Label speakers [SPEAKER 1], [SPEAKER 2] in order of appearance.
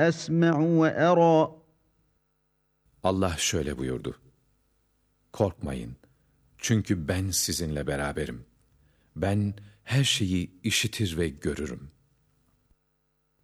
[SPEAKER 1] وأسمع وأرى.
[SPEAKER 2] Allah şöyle buyurdu: Korkmayın, çünkü ben sizinle beraberim. Ben her şeyi işitir ve görürüm.